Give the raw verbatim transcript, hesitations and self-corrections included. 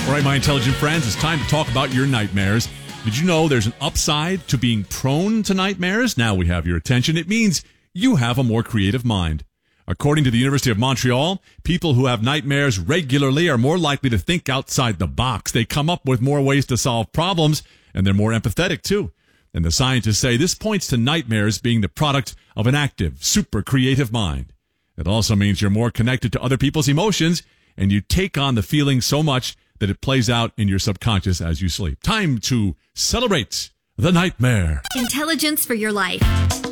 All right, my intelligent friends, it's time to talk about your nightmares. Did you know there's an upside to being prone to nightmares? Now we have your attention. It means you have a more creative mind. According to the University of Montreal, people who have nightmares regularly are more likely to think outside the box. They come up with more ways to solve problems, and they're more empathetic, too. And the scientists say this points to nightmares being the product of an active, super creative mind. It also means you're more connected to other people's emotions, and you take on the feeling so much that it plays out in your subconscious as you sleep. Time to celebrate the nightmare. Intelligence for your life.